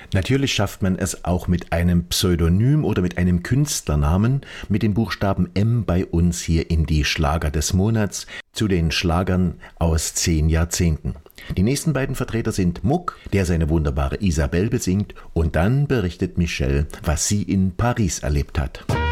Natürlich schafft man es auch mit einem Pseudonym oder mit einem Künstlernamen mit dem Buchstaben M bei uns hier in die Schlager des Monats zu den Schlagern aus 10 Jahrzehnten. Die nächsten beiden Vertreter sind Muck, der seine wunderbare Isabelle besingt, und dann berichtet Michelle, was sie in Paris erlebt hat.